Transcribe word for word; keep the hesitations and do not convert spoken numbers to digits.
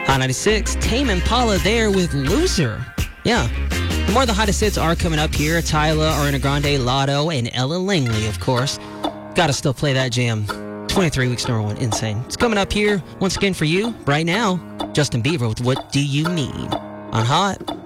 Hot ninety-six, Tame Impala there with Loser. Yeah. The more of the hottest hits are coming up here. Tyla, Ariana Grande, Lotto, and Ella Langley, of course. Gotta still play that jam. twenty-three weeks number one. Insane. It's coming up here once again for you right now. Justin Bieber with What Do You Mean on Hot